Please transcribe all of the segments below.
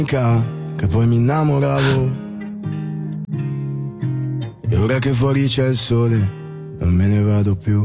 Che poi mi innamoravo. E ora che fuori c'è il sole, non me ne vado più.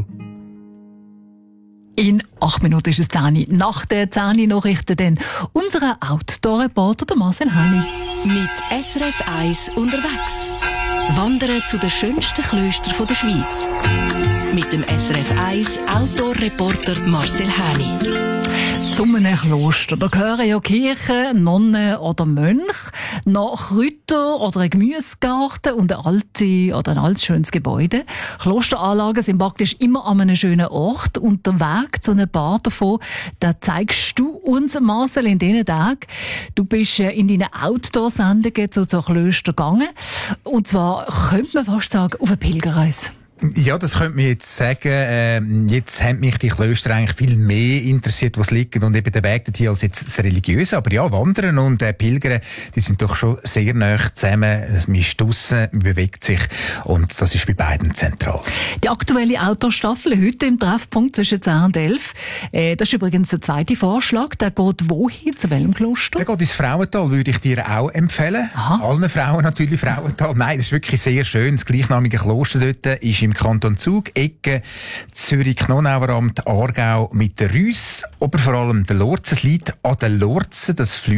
In 8 Minuten ist es 10. Nach der 10 Nachrichten dann unser Outdoor-Reporter, der Marcel Hani. Mit SRF 1 unterwegs. Wandern zu den schönsten Klöstern der Schweiz. Mit dem SRF 1 Outdoor-Reporter Marcel Hani. Zu einem Kloster. Da gehören ja Kirchen, Nonnen oder Mönche, noch Kräuter oder ein Gemüsegarten und ein altes schönes Gebäude. Klosteranlagen sind praktisch immer an einem schönen Ort. Und der Weg zu einem paar davon, den zeigst du uns, Marcel, in diesen Tagen. Du bist in deinen Outdoor-Sendungen zu Klöstern gegangen. Und zwar, könnte man fast sagen, auf eine Pilgerreise. Ja, das könnte man jetzt sagen. Jetzt haben mich die Klöster eigentlich viel mehr interessiert, was liegen und eben der Weg dorthin als jetzt das Religiöse. Aber ja, Wandern und Pilgern, die sind doch schon sehr nah zusammen. Man ist draussen, man bewegt sich und das ist bei beiden zentral. Die aktuelle Outdoor-Staffel heute im Treffpunkt zwischen 10 und 11. Das ist übrigens der zweite Vorschlag. Der geht wohin? Zu welchem Kloster? Der geht ins Frauental, würde ich dir auch empfehlen. Aha. Allen Frauen natürlich Frauental. Nein, das ist wirklich sehr schön. Das gleichnamige Kloster dort ist im Kanton Zug, Ecke Zürich-Knonaueramt, Aargau mit der Rüss, aber vor allem der Lorzen. Es liegt an der Lorzen,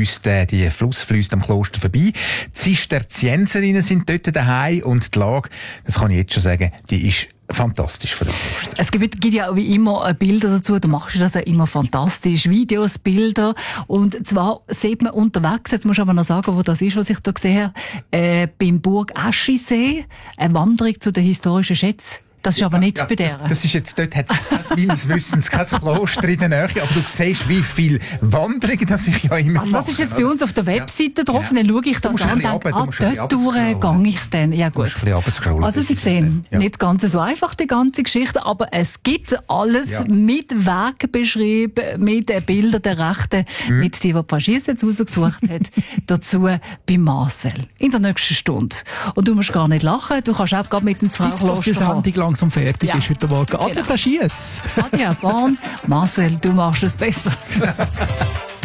die Fluss fließt am Kloster vorbei. Die Zisterzienserinnen sind dort daheim und die Lage, das kann ich jetzt schon sagen, die ist fantastisch für den Kloster. Es gibt ja wie immer Bilder dazu. Du machst das ja immer fantastisch. Videos, Bilder. Und zwar sieht man unterwegs, jetzt musst du aber noch sagen, wo das ist, was ich da gesehen habe, beim Burg Aschisee, eine Wanderung zu den historischen Schätzen. Das ist aber nicht bei der. Das ist jetzt, dort hat es meines Wissens kein Kloster in der Nähe, aber du siehst, wie viele Wanderungen das ich ja immer mache. Das ist jetzt bei uns auf der Webseite drauf, dann schaue ich das an und denke, dort gehe ich dann. Ja gut. Also Sie sehen, nicht ganz so einfach die ganze Geschichte, aber es gibt alles mit Weg beschrieben, mit den Bildern der Rechten, mit die Pagiers jetzt rausgesucht hat, dazu bei Marcel. In der nächsten Stunde. Und du musst gar nicht lachen, du kannst auch gerade mit ins Frauenkloster langsam fertig ist heute Morgen. Adria Schiess. Adria Bahn. Marcel, du machst es besser.